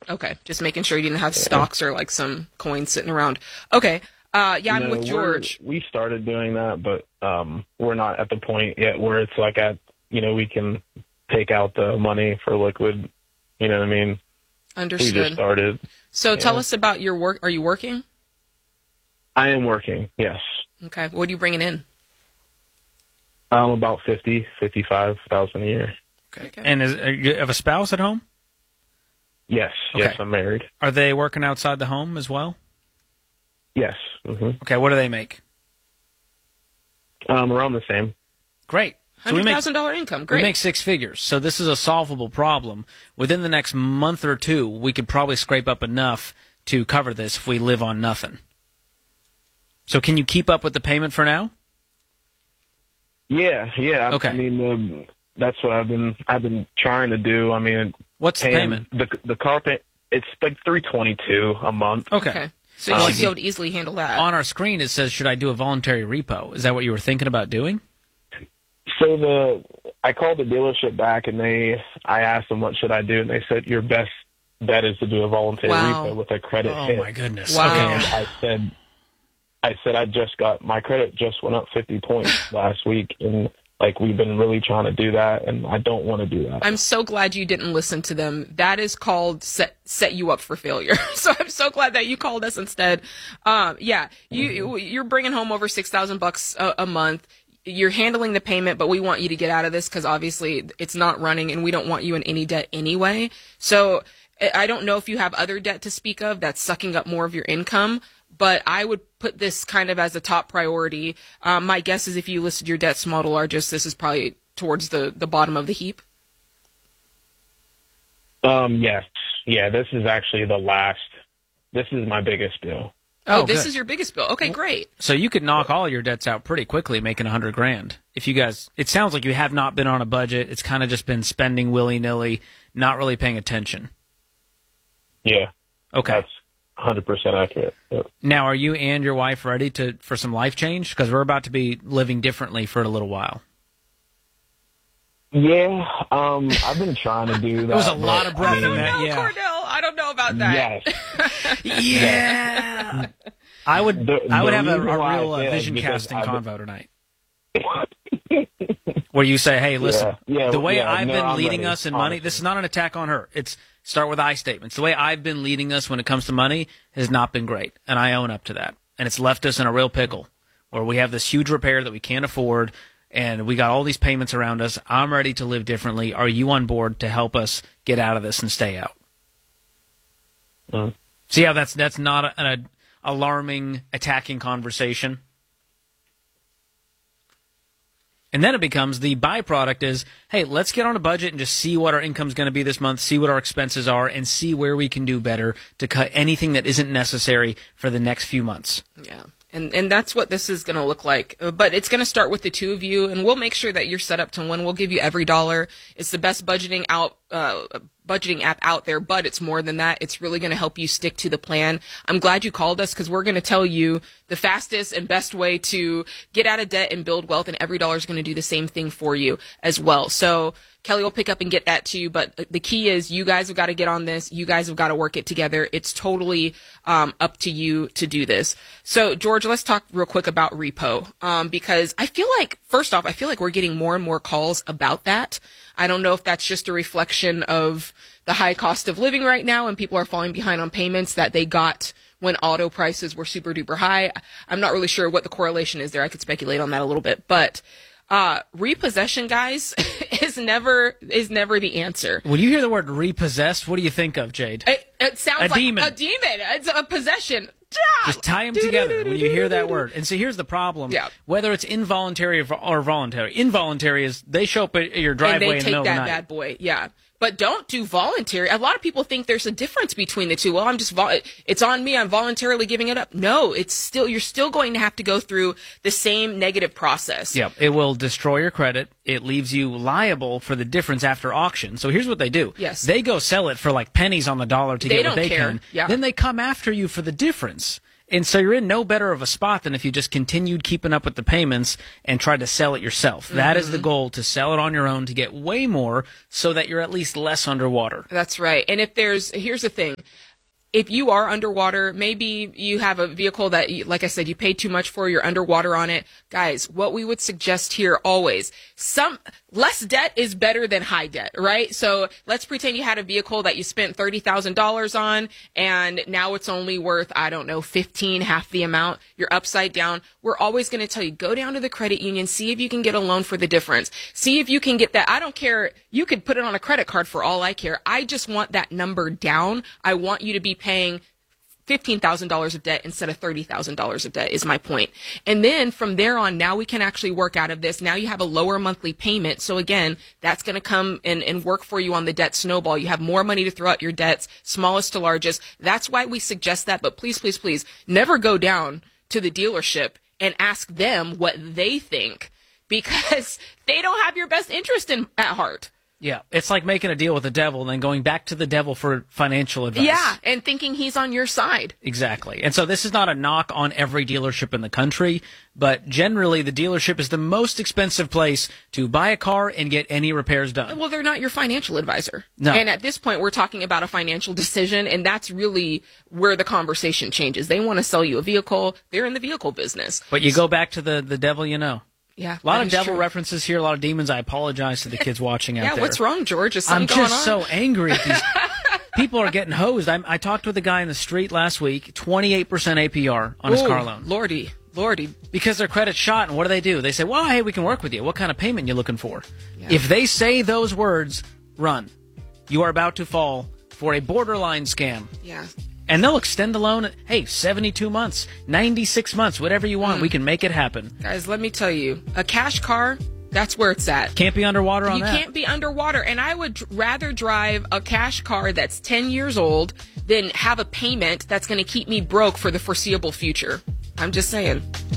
Okay, just making sure you didn't have stocks or like some coins sitting around. Okay, I'm with George. We started doing that, but we're not at the point yet where it's like we can take out the money for liquid. You know what I mean? Understood. We just started. So tell us about your work. Are you working? I am working, yes. Okay, what are you bringing in? About 55,000 a year. Okay. And you have a spouse at home? Yes, Okay. yes, I'm married. Are they working outside the home as well? Yes. Mm-hmm. Okay, what do they make? Around the same. Great. So $100,000 income. Great. We make six figures, so this is a solvable problem. Within the next month or two, we could probably scrape up enough to cover this if we live on nothing. So can you keep up with the payment for now? Yeah. Okay. I mean, that's what I've been trying to do. I mean, what's the payment? The car payment, it's like $322 a month. Okay. So you should be able to easily handle that. On our screen, it says, should I do a voluntary repo? Is that what you were thinking about doing? So I called the dealership back, and I asked them what should I do, and they said your best bet is to do a voluntary repo with a credit hit. Oh my goodness! Wow. Okay. And I said I just got my credit just went up 50 points last week, and like we've been really trying to do that, and I don't want to do that. I'm so glad you didn't listen to them. That is called set you up for failure. So I'm so glad that you called us instead. You're bringing home over $6,000 a month. You're handling the payment, but we want you to get out of this because obviously it's not running, and we don't want you in any debt anyway. So I don't know if you have other debt to speak of that's sucking up more of your income, but I would put this kind of as a top priority. My guess is if you listed your debt small to largest, this is probably towards the bottom of the heap. Yes. Yeah, this is actually this is my biggest bill. Oh, this is your biggest bill. Okay, great. So you could knock all your debts out pretty quickly, making $100,000. If you guys, it sounds like you have not been on a budget. It's kind of just been spending willy-nilly, not really paying attention. Yeah. Okay. That's 100% accurate. Yep. Now, are you and your wife ready for some life change? Because we're about to be living differently for a little while. Yeah, I've been trying to do that. There was a lot of breath in that. Yeah. Cordell, I don't know about that. Yes. Yeah. I would have a real vision casting convo tonight. Where you say, hey, listen, the way I've been leading us in money, this is not an attack on her. It's start with I statements. The way I've been leading us when it comes to money has not been great, and I own up to that. And it's left us in a real pickle where we have this huge repair that we can't afford, and we got all these payments around us. I'm ready to live differently. Are you on board to help us get out of this and stay out? See how that's not an alarming, attacking conversation? And then it becomes the byproduct is, hey, let's get on a budget and just see what our income's going to be this month, see what our expenses are, and see where we can do better to cut anything that isn't necessary for the next few months. Yeah. And that's what this is going to look like. But it's going to start with the two of you, and we'll make sure that you're set up to win. We'll give you every dollar. It's the best budgeting app out there, but it's more than that. It's really going to help you stick to the plan. I'm glad you called us because we're going to tell you the fastest and best way to get out of debt and build wealth, and every dollar is going to do the same thing for you as well. So Kelly will pick up and get that to you, but the key is you guys have got to get on this. You guys have got to work it together. It's totally up to you to do this. So, George, let's talk real quick about repo because I feel like, first off, we're getting more and more calls about that. I don't know if that's just a reflection of the high cost of living right now and people are falling behind on payments that they got when auto prices were super duper high. I'm not really sure what the correlation is there. I could speculate on that a little bit, but repossession, guys, is never the answer. When you hear the word repossessed, what do you think of, Jade? It sounds like demon. a demon. It's a possession. Just tie them together when you hear that word. And so here's the problem. Yeah. Whether it's involuntary or voluntary. Involuntary is they show up at your driveway in the middle of the night. And they take that bad boy. Yeah. But don't do voluntary. A lot of people think there's a difference between the two. Well, it's on me. I'm voluntarily giving it up. No, you're still going to have to go through the same negative process. Yeah. It will destroy your credit. It leaves you liable for the difference after auction. So here's what they do. Yes. They go sell it for like pennies on the dollar to get what they can. Yeah. Then they come after you for the difference. And so you're in no better of a spot than if you just continued keeping up with the payments and tried to sell it yourself. Mm-hmm. That is the goal, to sell it on your own, to get way more so that you're at least less underwater. That's right. And here's the thing. If you are underwater, maybe you have a vehicle that, like I said, you paid too much for, you're underwater on it. Guys, what we would suggest here always, less debt is better than high debt, right? So let's pretend you had a vehicle that you spent $30,000 on and now it's only worth, I don't know, 15, half the amount. You're upside down. We're always going to tell you, go down to the credit union, see if you can get a loan for the difference. See if you can get that. I don't care. You could put it on a credit card for all I care. I just want that number down. I want you to be paying $15,000 of debt instead of $30,000 of debt is my point. And then from there on, now we can actually work out of this. Now you have a lower monthly payment. So again, that's going to come and work for you on the debt snowball. You have more money to throw out your debts, smallest to largest. That's why we suggest that. But please, please, please never go down to the dealership and ask them what they think, because they don't have your best interest at heart. Yeah, it's like making a deal with the devil and then going back to the devil for financial advice. Yeah, and thinking he's on your side. Exactly. And so this is not a knock on every dealership in the country, but generally the dealership is the most expensive place to buy a car and get any repairs done. Well, they're not your financial advisor. No. And at this point, we're talking about a financial decision, and that's really where the conversation changes. They want to sell you a vehicle. They're in the vehicle business. But you go back to the devil you know. Yeah, a lot of devil references here, a lot of demons. I apologize to the kids watching out there. Yeah, what's wrong, George? Is something going on? I'm just so angry at these people are getting hosed. I talked with a guy in the street last week, 28% APR on his car loan. Lordy. Because their credit's shot, and what do? They say, well, hey, we can work with you. What kind of payment you looking for? Yeah. If they say those words, run. You are about to fall for a borderline scam. Yeah. And they'll extend the loan, 72 months, 96 months, whatever you want. We can make it happen. Guys, let me tell you, a cash car, that's where it's at. Can't be underwater on that. You can't be underwater. And I would rather drive a cash car that's 10 years old than have a payment that's going to keep me broke for the foreseeable future. I'm just saying.